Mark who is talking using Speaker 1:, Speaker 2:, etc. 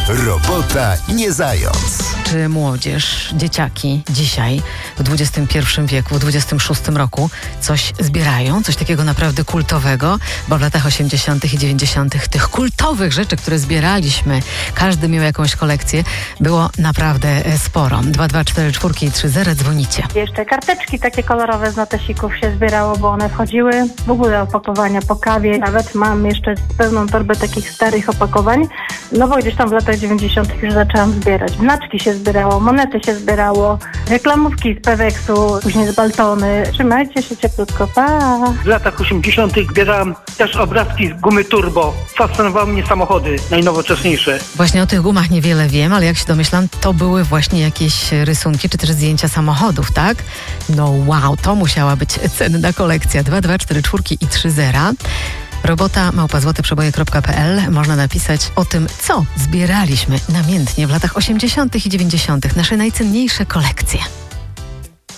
Speaker 1: Robota nie zając.
Speaker 2: Czy młodzież, dzieciaki dzisiaj w XXI wieku, w XXVI roku coś zbierają? Coś takiego naprawdę kultowego? Bo w latach 80. i 90. tych kultowych rzeczy, które zbieraliśmy, każdy miał jakąś kolekcję, było naprawdę sporo. 2244 i 30 dzwonicie.
Speaker 3: Jeszcze karteczki takie kolorowe z notesików się zbierało, bo one wchodziły. W ogóle opakowania po kawie. Nawet mam jeszcze pełną torbę takich starych opakowań. No bo gdzieś tam w latach 90. już zaczęłam zbierać. Znaczki się zbierało, monety się zbierało, reklamówki z Peweksu, później z Baltony. Trzymajcie się cieplutko, pa!
Speaker 4: W latach 80. zbierałam też obrazki z gumy turbo. Fascynowały mnie samochody najnowocześniejsze.
Speaker 2: Właśnie o tych gumach niewiele wiem, ale jak się domyślam, to były właśnie jakieś rysunki, czy też zdjęcia samochodów, tak? No wow, to musiała być cenna kolekcja. 2244 i 30. robota@złoteprzeboje.pl. Można napisać o tym, co zbieraliśmy namiętnie w latach 80. i 90. Nasze najcenniejsze kolekcje.